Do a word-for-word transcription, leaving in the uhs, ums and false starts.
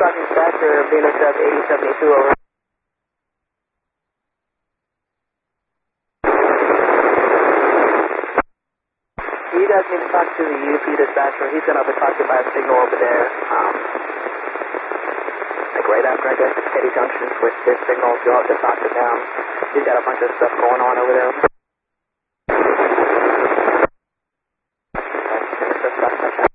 Stock Dispatcher, Venus up eighty seventy-two, over. You guys need to talk to the U P dispatcher. He's going to be talking by a signal over there. Um, like right after I guess Eddy Junction switch his signals, you'll have to talk to them. He's got a bunch of stuff going on over there. Okay,